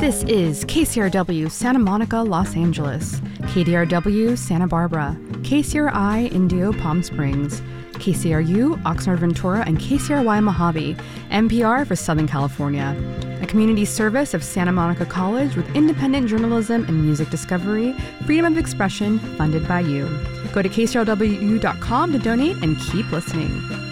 This is KCRW Santa Monica, Los Angeles, KDRW Santa Barbara, KCRI Indio Palm Springs, KCRU Oxnard Ventura, and KCRY Mojave, NPR for Southern California, a community service of Santa Monica College with independent journalism and music discovery, freedom of expression, funded by you. Go to kcrw.com to donate and keep listening.